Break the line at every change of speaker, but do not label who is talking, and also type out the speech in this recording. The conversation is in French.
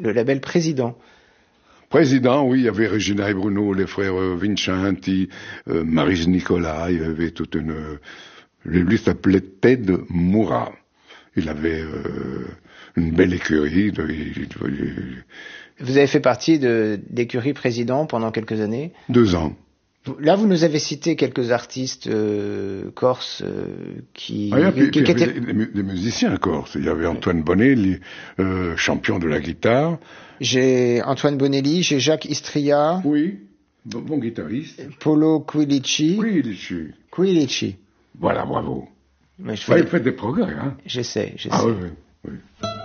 le label Président.
Président, oui, il y avait Regina et Bruno, les frères Vincenti, Maryse Nicolas, il y avait toute une... Lui s'appelait Ted Moura. Il avait une belle écurie.
Vous avez fait partie de l'écurie Président pendant quelques années.
2 ans.
Là, vous nous avez cité quelques artistes corses qui
étaient des musiciens corses. Il y avait Antoine Bonelli, champion de la guitare.
J'ai Antoine Bonelli, j'ai Jacques Istria.
Oui, bon guitariste.
Polo Quilici. Quilici.
Voilà, bravo.
Mais
Vous faites des progrès, hein.
J'essaie.
Ah oui, oui.